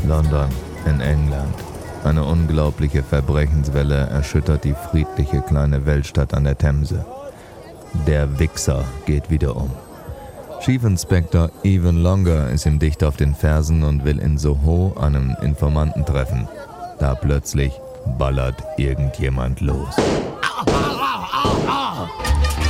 London in England. Eine unglaubliche Verbrechenswelle erschüttert die friedliche kleine Weltstadt an der Themse. Der Wichser geht wieder um. Chief Inspector Even Longer ist ihm dicht auf den Fersen und will in Soho einen Informanten treffen. Da plötzlich ballert irgendjemand los.